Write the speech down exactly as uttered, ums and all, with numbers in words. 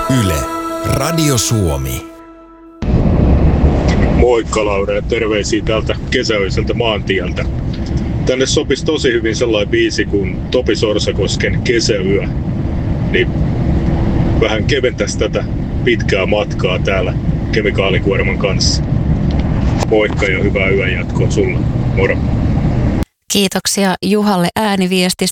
Yle, Radio Suomi. Moikka Laura ja terveisiä täältä kesäyöltä maantieltä. Tänne sopisi tosi hyvin sellainen biisi kuin Topi Sorsakosken Kesäyö. Niin vähän keventäisi tätä pitkää matkaa täällä kemikaalikuorman kanssa. Moikka ja hyvää yön jatkoa sulle. Moro. Kiitoksia Juhalle ääniviestistä.